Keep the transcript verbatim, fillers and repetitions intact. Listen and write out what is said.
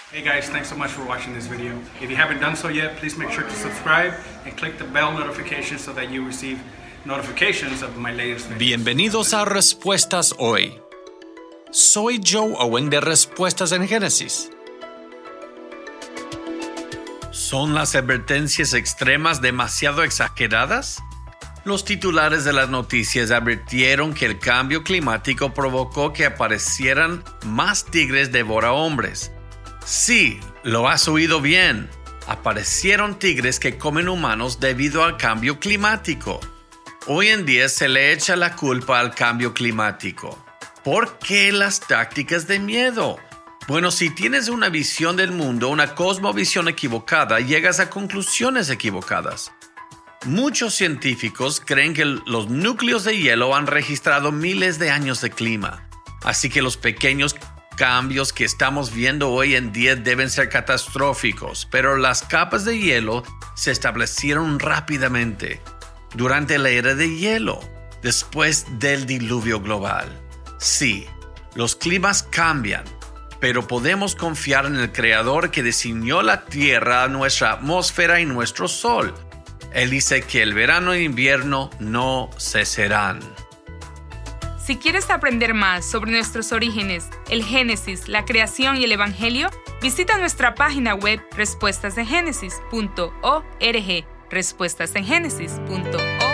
Hey guys, thanks so much for watching this video. If you haven't done so yet, please make sure to subscribe and click the bell notification so that you receive notifications of my latest videos. Bienvenidos a Respuestas Hoy. Soy Joe Owen de Respuestas en Génesis. ¿Son las advertencias extremas demasiado exageradas? Los titulares de las noticias advirtieron que el cambio climático provocó que aparecieran más tigres devorahombres. Sí, lo has oído bien. Aparecieron tigres que comen humanos debido al cambio climático. Hoy en día se le echa la culpa al cambio climático. ¿Por qué las tácticas de miedo? Bueno, si tienes una visión del mundo, una cosmovisión equivocada, llegas a conclusiones equivocadas. Muchos científicos creen que los núcleos de hielo han registrado miles de años de clima. Así que los pequeños cambios que estamos viendo hoy en día deben ser catastróficos, pero las capas de hielo se establecieron rápidamente durante la era de hielo, después del diluvio global. Sí, los climas cambian, pero podemos confiar en el Creador que diseñó la Tierra, nuestra atmósfera y nuestro Sol. Él dice que el verano e invierno no cesarán. Si quieres aprender más sobre nuestros orígenes, el Génesis, la creación y el Evangelio, visita nuestra página web respuestas en génesis punto org, respuestas en génesis punto org.